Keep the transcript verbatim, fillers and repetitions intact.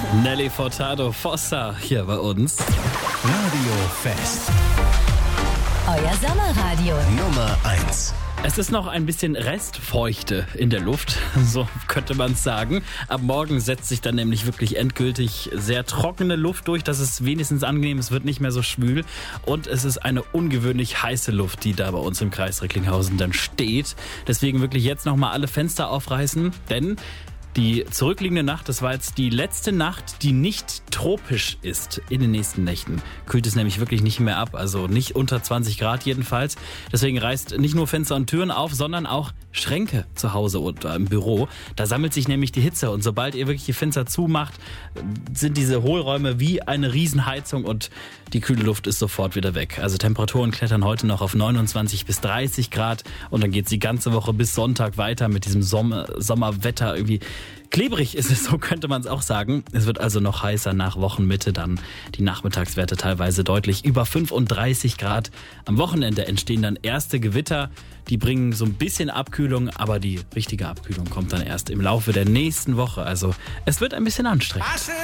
Nelly Furtado Fossa hier bei uns. Radio Fest. Euer Sommerradio. Nummer eins. Es ist noch ein bisschen Restfeuchte in der Luft, so könnte man es sagen. Ab morgen setzt sich dann nämlich wirklich endgültig sehr trockene Luft durch. Das ist wenigstens angenehm, es wird nicht mehr so schwül. Und es ist eine ungewöhnlich heiße Luft, die da bei uns im Kreis Recklinghausen dann steht. Deswegen wirklich jetzt nochmal alle Fenster aufreißen, denn die zurückliegende Nacht, das war jetzt die letzte Nacht, die nicht tropisch ist in den nächsten Nächten. Kühlt es nämlich wirklich nicht mehr ab, also nicht unter zwanzig Grad jedenfalls. Deswegen reißt nicht nur Fenster und Türen auf, sondern auch Schränke zu Hause oder im Büro. Da sammelt sich nämlich die Hitze und sobald ihr wirklich die Fenster zumacht, sind diese Hohlräume wie eine Riesenheizung und die kühle Luft ist sofort wieder weg. Also Temperaturen klettern heute noch auf neunundzwanzig bis dreißig Grad und dann geht es die ganze Woche bis Sonntag weiter mit diesem Sommer, Sommerwetter irgendwie. Klebrig ist es, so könnte man es auch sagen. Es wird also noch heißer nach Wochenmitte, dann die Nachmittagswerte teilweise deutlich über fünfunddreißig Grad. Am Wochenende entstehen dann erste Gewitter, die bringen so ein bisschen Abkühlung, aber die richtige Abkühlung kommt dann erst im Laufe der nächsten Woche. Also es wird ein bisschen anstrengend.